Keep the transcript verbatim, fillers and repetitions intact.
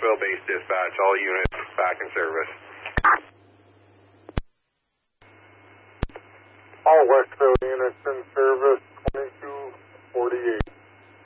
Westville Base Dispatch, all units back in service. All Westville units in service.